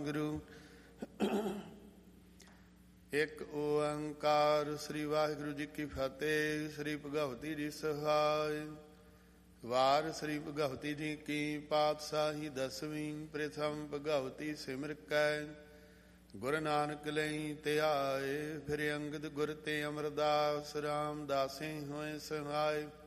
ਵਾਹਿਗੁਰੂ। ਇੱਕ ਓੰਕਾਰ। ਸ੍ਰੀ ਵਾਹਿਗੁਰੂ ਜੀ ਕੀ ਫਤਿਹ। ਸ੍ਰੀ ਭਗਵਤੀ ਜੀ ਸਹਾਇ। ਵਾਰ ਸ੍ਰੀ ਭਗਵਤੀ ਜੀ ਕੀ ਪਾਤਸ਼ਾਹੀ ਦਸਵੀਂ। ਪ੍ਰਥਮ ਭਗਵਤੀ ਸਿਮਰ ਕੈ ਗੁਰੂ ਨਾਨਕ ਲਈ ਧਿਆਏ। ਫਿਰ ਅੰਗਦ ਗੁਰ ਤੇ ਅਮਰਦਾਸ ਰਾਮਦਾਸੇ ਹੋਏ ਸਹਾਇ।